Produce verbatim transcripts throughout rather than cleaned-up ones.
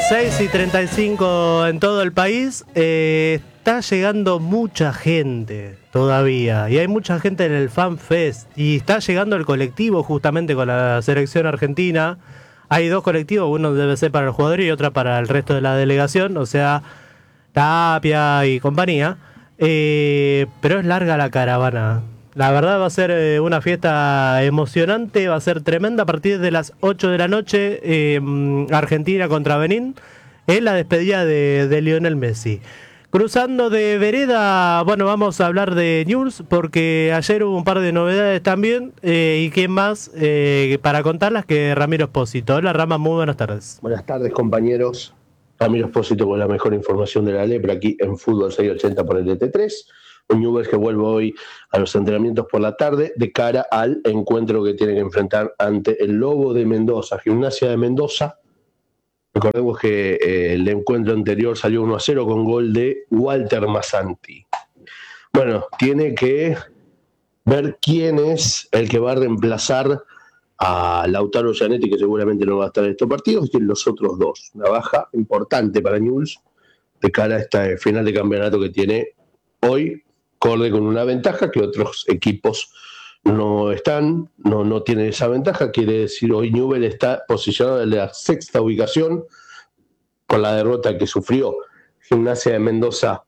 seis y treinta y cinco en todo el país. Eh, está llegando mucha gente todavía. Y hay mucha gente en el Fan Fest. Y está llegando el colectivo justamente con la selección argentina. Hay dos colectivos, uno debe ser para el jugador y otro para el resto de la delegación. O sea, Tapia y compañía. Eh, pero es larga la caravana. La verdad va a ser eh, una fiesta emocionante, va a ser tremenda a partir de las ocho de la noche, eh, Argentina contra Benín, es la despedida de, de Lionel Messi. Cruzando de vereda, bueno, vamos a hablar de News, porque ayer hubo un par de novedades también, eh, y quién más eh, para contarlas que Ramiro Espósito. Hola Rama, muy buenas tardes. Buenas tardes compañeros, Ramiro Espósito con la mejor información de la lepra aquí en Fútbol seiscientos ochenta por el D T tres. Un Newell's que vuelve hoy a los entrenamientos por la tarde de cara al encuentro que tiene que enfrentar ante el Lobo de Mendoza, Gimnasia de Mendoza. Recordemos que eh, el encuentro anterior salió uno a cero con gol de Walter Massanti. Bueno, tiene que ver quién es el que va a reemplazar a Lautaro Gianetti, que seguramente no va a estar en estos partidos, y en los otros dos. Una baja importante para Newell's de cara a este final de campeonato que tiene hoy, corre con una ventaja que otros equipos no están, no, no tienen esa ventaja. Quiere decir, hoy Newell's está posicionado en la sexta ubicación con la derrota que sufrió Gimnasia de Mendoza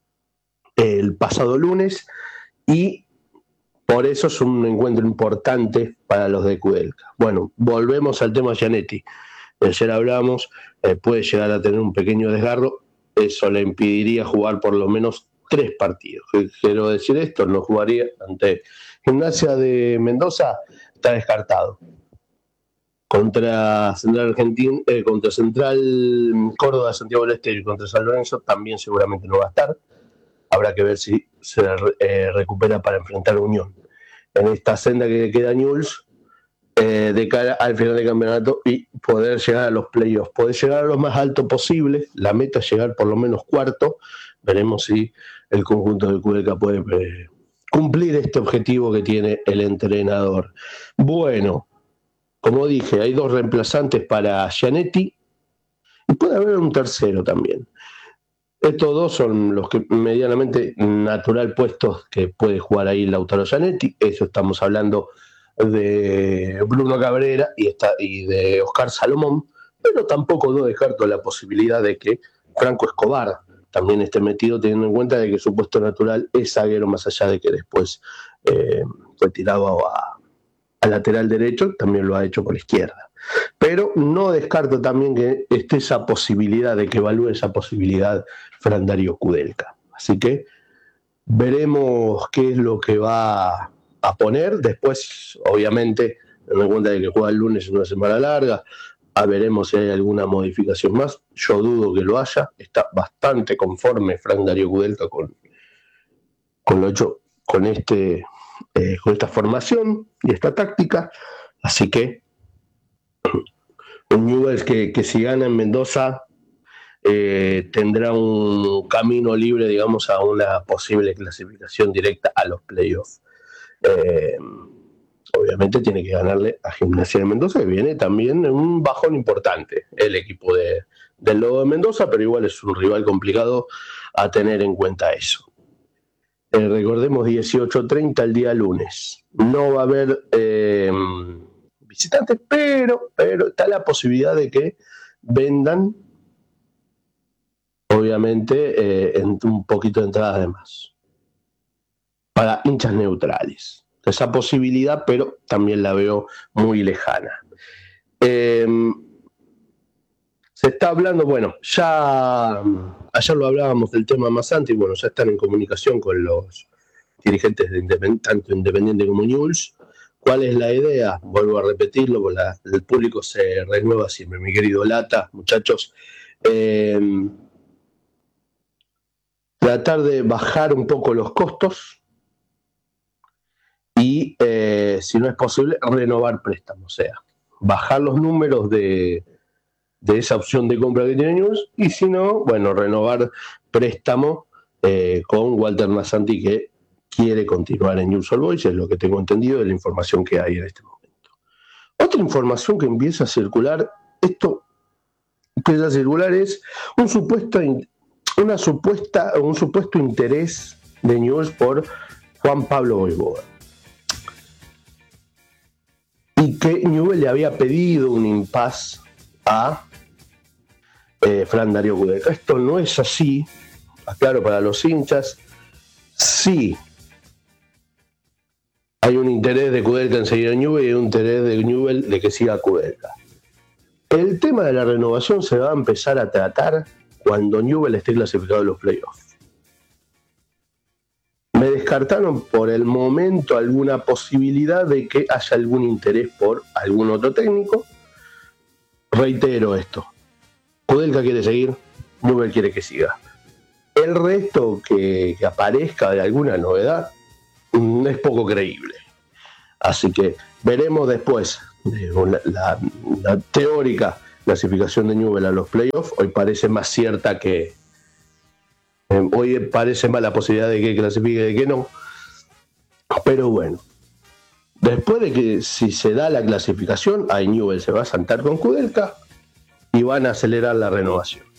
el pasado lunes, y por eso es un encuentro importante para los de Kudelka. Bueno, volvemos al tema Gianetti. Ayer hablamos, eh, puede llegar a tener un pequeño desgarro, eso le impediría jugar por lo menos tres partidos. Quiero decir esto, no jugaría ante Gimnasia de Mendoza, está descartado. Contra Central Argentina, eh, contra Central Córdoba, Santiago del Estero y contra San Lorenzo también seguramente no va a estar. Habrá que ver si se eh, recupera para enfrentar a Unión. En esta senda que queda Newell's eh, de cara al final del campeonato y poder llegar a los playoffs, poder llegar a lo más alto posible. La meta es llegar por lo menos cuarto. Veremos si el conjunto de Kudelka puede eh, cumplir este objetivo que tiene el entrenador. Bueno, como dije, hay dos reemplazantes para Gianetti y puede haber un tercero también. Estos dos son los que medianamente natural puestos que puede jugar ahí Lautaro Gianetti. Eso estamos hablando de Bruno Cabrera y, está, y de Oscar Salomón, pero tampoco no descarto la posibilidad de que Franco Escobar también esté metido, teniendo en cuenta de que su puesto natural es zaguero, más allá de que después eh, fue tirado a, a lateral derecho, también lo ha hecho por la izquierda. Pero no descarto también que esté esa posibilidad, de que evalúe esa posibilidad Fran Darío Kudelka. Así que veremos qué es lo que va a poner. Después, obviamente, teniendo en cuenta de que juega el lunes en una semana larga, a veremos si hay alguna modificación más. Yo dudo que lo haya. Está bastante conforme Fran Darío Kudelka con, con lo hecho con, este, eh, con esta formación y esta táctica. Así que un Newell's que, que si gana en Mendoza eh, tendrá un camino libre, digamos, a una posible clasificación directa a los playoffs. Eh, obviamente tiene que ganarle a Gimnasia de Mendoza, que viene también en un bajón importante el equipo de, del Lobo de Mendoza, pero igual es un rival complicado a tener en cuenta eso. Eh, recordemos, dieciocho treinta el día lunes. No va a haber eh, visitantes, pero, pero está la posibilidad de que vendan, obviamente, eh, en un poquito de entradas de más para hinchas neutrales. Esa posibilidad, pero también la veo muy lejana. Eh, se está hablando, bueno, ya ayer lo hablábamos del tema Massanti, bueno, ya están en comunicación con los dirigentes de Independ- tanto Independiente como Newell's. ¿Cuál es la idea? Vuelvo a repetirlo, porque la, el público se renueva siempre, mi querido Lata, muchachos. Eh, tratar de bajar un poco los costos y, eh, si no es posible, renovar préstamos, o sea, bajar los números de, de esa opción de compra que tiene Newell's, y si no, bueno, renovar préstamo eh, con Walter Massanti, que quiere continuar en Newell's Old Boys, es lo que tengo entendido de la información que hay en este momento. Otra información que empieza a circular, esto piedra circular es un supuesto, una supuesta, un supuesto interés de Newell's por Juan Pablo Voivoda. Y que Newell's le había pedido un impas a eh, Fran Darío Kudelka. Esto no es así, aclaro para los hinchas. Sí hay un interés de Kudelka en seguir a Newell's y un interés de Newell's de que siga Kudelka. El tema de la renovación se va a empezar a tratar cuando Newell's esté clasificado en los playoffs. Me descartaron por el momento alguna posibilidad de que haya algún interés por algún otro técnico. Reitero esto. Kudelka quiere seguir, Newell's quiere que siga. El resto que, que aparezca de alguna novedad es poco creíble. Así que veremos después de una, la, la teórica clasificación de Newell's a los playoffs. Hoy parece más cierta que eh, hoy parece más la posibilidad de que clasifique de que no, pero bueno, después de que si se da la clasificación, ahí Newell's se va a sentar con Kudelka y van a acelerar la renovación.